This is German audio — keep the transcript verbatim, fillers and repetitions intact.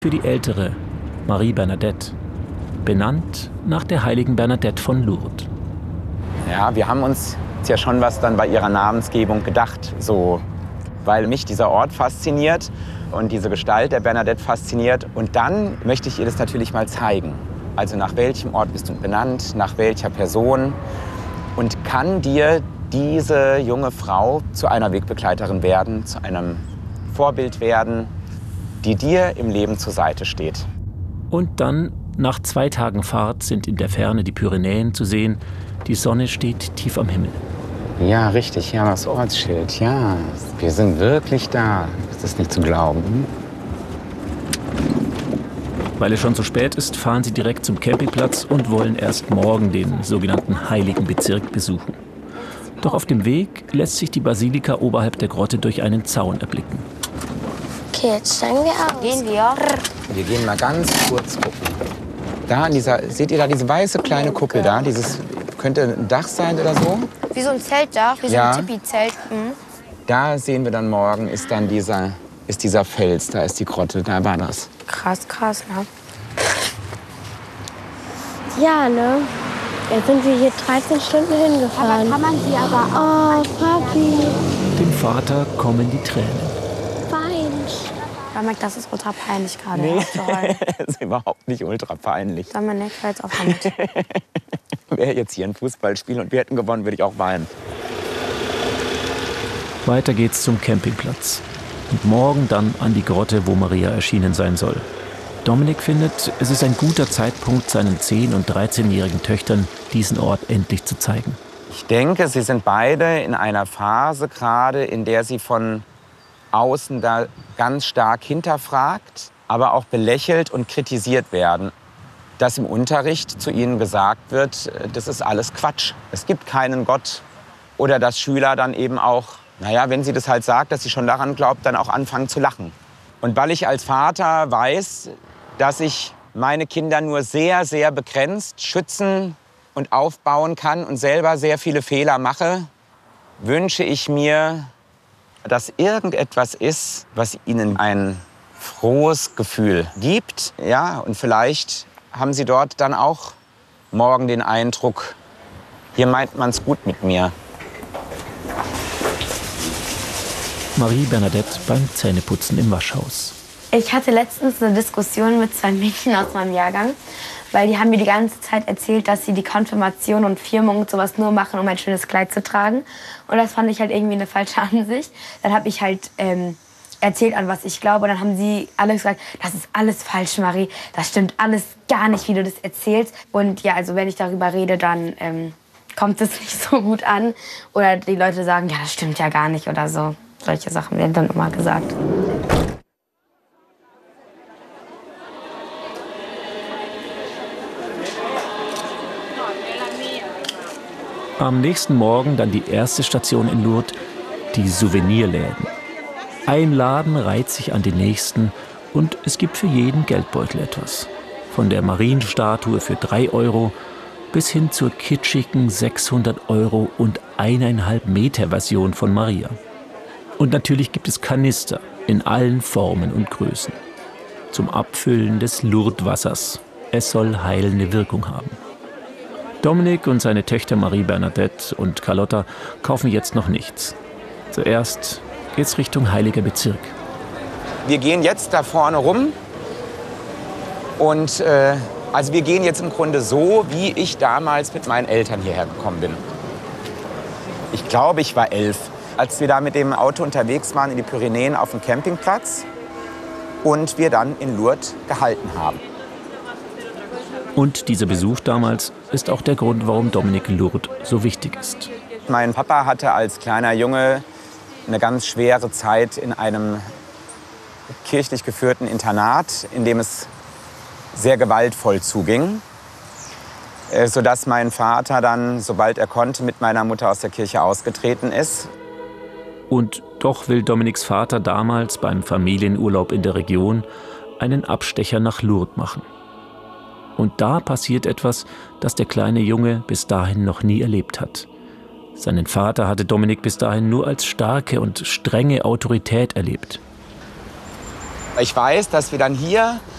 für die ältere Marie Bernadette, benannt nach der heiligen Bernadette von Lourdes. Ja, wir haben uns ja schon was dann bei ihrer Namensgebung gedacht, so, weil mich dieser Ort fasziniert und diese Gestalt der Bernadette fasziniert. Und dann möchte ich ihr das natürlich mal zeigen. Also nach welchem Ort bist du benannt, nach welcher Person, und kann dir diese junge Frau zu einer Wegbegleiterin werden, zu einem Vorbild werden, die dir im Leben zur Seite steht. Und dann, nach zwei Tagen Fahrt, sind in der Ferne die Pyrenäen zu sehen. Die Sonne steht tief am Himmel. Ja, richtig, ja, das Ortsschild, ja. Wir sind wirklich da. Ist das nicht zu glauben? Weil es schon so spät ist, fahren sie direkt zum Campingplatz und wollen erst morgen den sogenannten Heiligen Bezirk besuchen. Doch auf dem Weg lässt sich die Basilika oberhalb der Grotte durch einen Zaun erblicken. Okay, jetzt steigen wir aus. Gehen wir. Wir gehen mal ganz kurz gucken. Da an dieser, seht ihr da diese weiße kleine Kuppel da? Dieses könnte ein Dach sein oder so? Wie so ein Zeltdach, wie Ja. so ein Tipi-Zelt. Mhm. Da sehen wir dann morgen, ist dann dieser, ist dieser Fels, da ist die Grotte, da war das. Krass, krass, ne? Ja, ne? Jetzt sind wir hier dreizehn Stunden hingefahren. Kann man sie aber Oh, Papi. Dem Vater kommen die Tränen. Weint. Dominik, das ist ultra peinlich gerade. Nee, aufzuheulen. das ist überhaupt nicht ultra peinlich. Dominik, hör jetzt auf damit. Wäre jetzt hier ein Fußballspiel und wir hätten gewonnen, würde ich auch weinen. Weiter geht's zum Campingplatz. Und morgen dann an die Grotte, wo Maria erschienen sein soll. Dominik findet, es ist ein guter Zeitpunkt, seinen zehn- und dreizehnjährigen Töchtern diesen Ort endlich zu zeigen. Ich denke, sie sind beide in einer Phase gerade, in der sie von außen da ganz stark hinterfragt, aber auch belächelt und kritisiert werden. Dass im Unterricht zu ihnen gesagt wird, das ist alles Quatsch. Es gibt keinen Gott. Oder dass Schüler dann eben auch, naja, wenn sie das halt sagt, dass sie schon daran glaubt, dann auch anfangen zu lachen. Und weil ich als Vater weiß, dass ich meine Kinder nur sehr, sehr begrenzt schützen und aufbauen kann und selber sehr viele Fehler mache, wünsche ich mir, dass irgendetwas ist, was ihnen ein frohes Gefühl gibt. Ja, und vielleicht haben sie dort dann auch morgen den Eindruck, hier meint man es gut mit mir. Marie Bernadette beim Zähneputzen im Waschhaus. Ich hatte letztens eine Diskussion mit zwei Mädchen aus meinem Jahrgang, weil die haben mir die ganze Zeit erzählt, dass sie die Konfirmation und Firmung und sowas nur machen, um ein schönes Kleid zu tragen. Und das fand ich halt irgendwie eine falsche Ansicht. Dann habe ich halt ähm, erzählt, an was ich glaube. Und dann haben sie alle gesagt, das ist alles falsch, Marie. Das stimmt alles gar nicht, wie du das erzählst. Und ja, also wenn ich darüber rede, dann ähm, kommt es nicht so gut an. Oder die Leute sagen, ja, das stimmt ja gar nicht oder so. Solche Sachen werden dann immer gesagt. Am nächsten Morgen dann die erste Station in Lourdes, die Souvenirläden. Ein Laden reiht sich an den nächsten und es gibt für jeden Geldbeutel etwas. Von der Marienstatue für drei Euro bis hin zur kitschigen sechshundert Euro und eineinhalb Meter Version von Maria. Und natürlich gibt es Kanister in allen Formen und Größen. Zum Abfüllen des Lourdes-Wassers. Es soll heilende Wirkung haben. Dominik und seine Töchter Marie Bernadette und Carlotta kaufen jetzt noch nichts. Zuerst geht's Richtung Heiliger Bezirk. Wir gehen jetzt da vorne rum und äh, also wir gehen jetzt im Grunde so, wie ich damals mit meinen Eltern hierher gekommen bin. Ich glaube, ich war elf, als wir da mit dem Auto unterwegs waren in die Pyrenäen auf dem Campingplatz und wir dann in Lourdes gehalten haben. Und dieser Besuch damals ist auch der Grund, warum Dominik Lourdes so wichtig ist. Mein Papa hatte als kleiner Junge eine ganz schwere Zeit in einem kirchlich geführten Internat, in dem es sehr gewaltvoll zuging, sodass mein Vater dann, sobald er konnte, mit meiner Mutter aus der Kirche ausgetreten ist. Und doch will Dominiks Vater damals beim Familienurlaub in der Region einen Abstecher nach Lourdes machen. Und da passiert etwas, das der kleine Junge bis dahin noch nie erlebt hat. Seinen Vater hatte Dominik bis dahin nur als starke und strenge Autorität erlebt. Ich weiß, dass wir dann hier